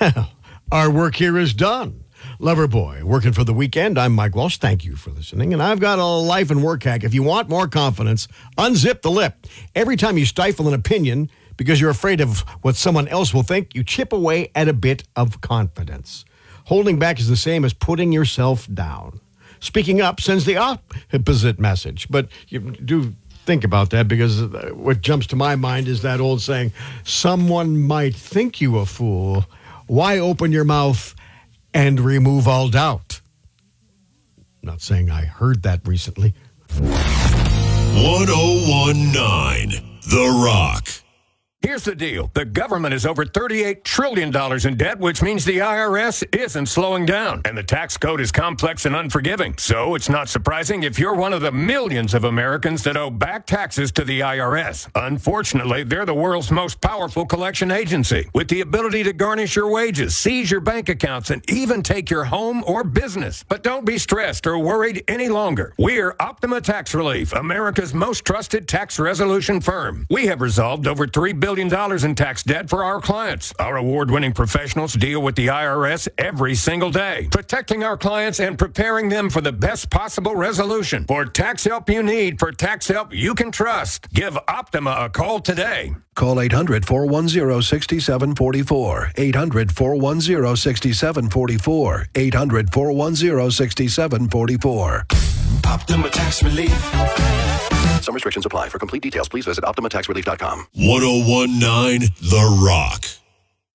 Our work here is done. Loverboy, working for the weekend. I'm Mike Walsh. Thank you for listening. And I've got a life and work hack. If you want more confidence, unzip the lip. Every time you stifle an opinion because you're afraid of what someone else will think, you chip away at a bit of confidence. Holding back is the same as putting yourself down. Speaking up sends the opposite message. But you do think about that, because what jumps to my mind is that old saying, someone might think you a fool. Why open your mouth and remove all doubt? Not saying I heard that recently. 1019 The Rock. Here's the deal. The government is over $38 trillion in debt, which means the IRS isn't slowing down. And the tax code is complex and unforgiving. So it's not surprising if you're one of the millions of Americans that owe back taxes to the IRS. Unfortunately, they're the world's most powerful collection agency, with the ability to garnish your wages, seize your bank accounts, and even take your home or business. But don't be stressed or worried any longer. We're Optima Tax Relief, America's most trusted tax resolution firm. We have resolved over $3 billion in tax debt for our clients. Our award-winning professionals deal with the IRS every single day, protecting our clients and preparing them for the best possible resolution. For tax help you need, for tax help you can trust, give Optima a call today. Call 800-410-6744. 800-410-6744. 800-410-6744. Optima Tax Relief. Some restrictions apply. For complete details, please visit OptimaTaxRelief.com. 1019 The Rock.